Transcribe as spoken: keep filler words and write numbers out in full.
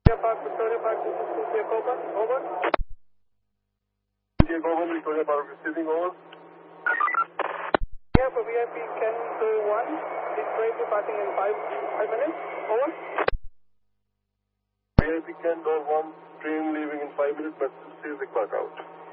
Victoria Park, Victoria Park, this is Victoria Coburn, over. Victoria Coburn, Victoria Park, receiving, over. Yeah, for V I P Ken two one, it's train departing in five, five minutes, over. V I P Ken two one, train leaving in five minutes, but still the clock out.